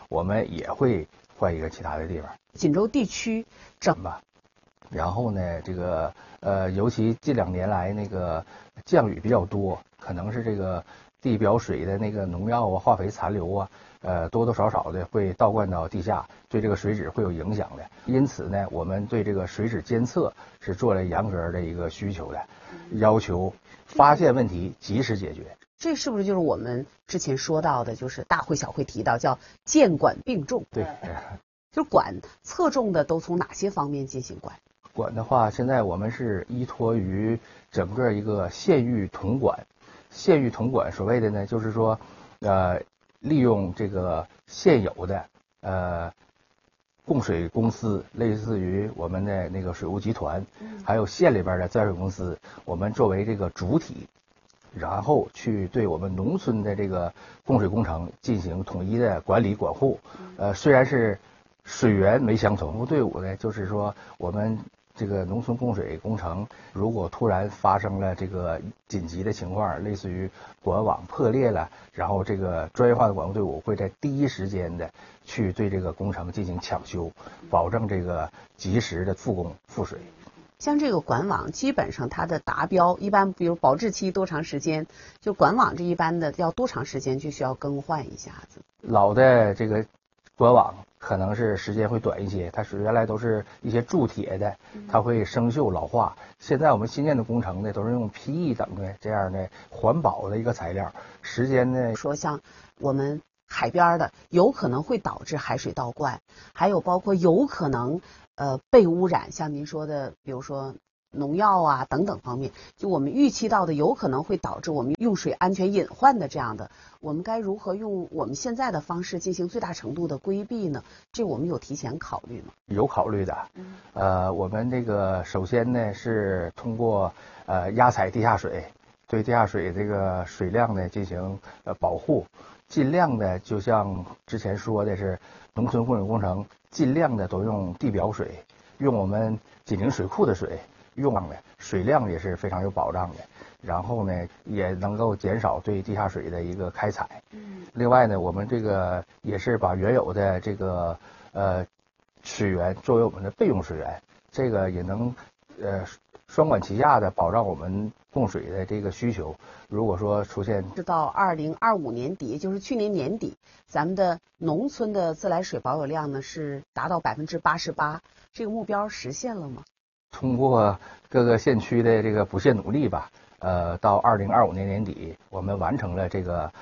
我们也会换一个其他的地方。 锦州地区整吧。然后呢，这个尤其近2年来那个降雨比较多，可能是这个地表水的那个农药啊、化肥残留啊，多多少少的会倒灌到地下，对这个水质会有影响的。因此呢，我们对这个水质监测是做了严格的一个需求的，要求发现问题及时解决。 这是不是就是我们之前说到的，就是大会小会提到叫监管并重？ 对， 就是管侧重的都从哪些方面进行管？ 管的话，现在我们是依托于整个一个县域统管。县域统管所谓的呢，就是说，利用这个现有的供水公司，类似于我们的那个水务集团，还有县里边的自来水公司，我们作为这个主体，然后去对我们农村的这个供水工程进行统一的管理管护。虽然是水源没相同，服务队伍呢，就是说我们这个农村供水工程如果突然发生了这个紧急的情况，类似于管网破裂了，然后这个专业化的管护队伍会在第一时间的去对这个工程进行抢修，保证这个及时的复工复水。 像这个管网，基本上它的达标一般，比如保质期多长时间？就管网这一般的要多长时间就需要更换一下子？ 老的这个管网可能是时间会短一些，它是原来都是一些铸铁的，它会生锈老化。现在我们新建的工程呢，都是用 PE 等的这样的环保的一个材料，时间呢说像我们海边的有可能会导致海水倒灌，还有包括有可能被污染，像您说的，比如说农药啊等等方面，就我们预期到的有可能会导致我们用水安全隐患的这样的，我们该如何用我们现在的方式进行最大程度的规避呢？这我们有提前考虑吗？ 有考虑的。我们这个首先呢是通过压采地下水，对地下水这个水量呢进行保护，尽量的就像之前说的是农村供水工程尽量的都用地表水，用我们紧邻水库的水，用的水量也是非常有保障的。然后呢，也能够减少对地下水的一个开采。另外呢，我们这个也是把原有的这个水源作为我们的备用水源，这个也能双管齐下的保障我们供水的这个需求。如果说出现直到2025年底，也就是去年年底，咱们的农村的自来水保有量呢是达到88%，这个目标实现了吗？ 通过各个县区的这个不懈努力吧，到2025年年底，我们完成了这个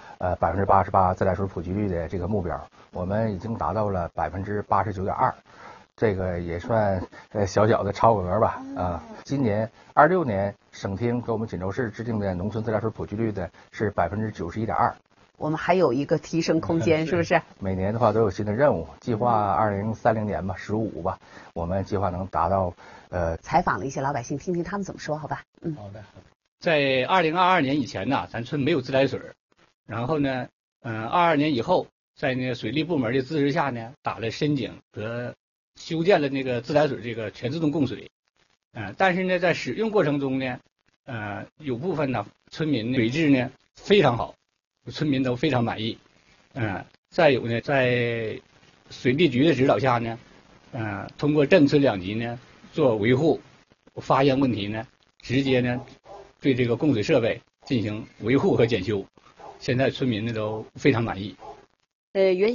88%自来水普及率的这个目标，我们已经达到了89.2%，这个也算小小的超额吧。今年26年省厅给我们锦州市制定的农村自来水普及率的是91.2%。 我们还有一个提升空间，是不是？ 每年的话都有新的任务，计划2030年吧，15吧，我们计划能达到。 采访了一些老百姓，听听他们怎么说，好吧？ 好的。在2022年以前呢，咱村没有自来水，然后呢，22年以后，在那个水利部门的支持下呢，打了深井和修建了那个自来水这个全自动供水。但是呢，在使用过程中呢，有部分呢村民水质呢非常好，村民都非常满意。再有呢，在水利局的指导下呢，通过镇村2级呢做维护，发现问题呢，直接呢对这个供水设备进行维护和检修，现在村民呢都非常满意。 原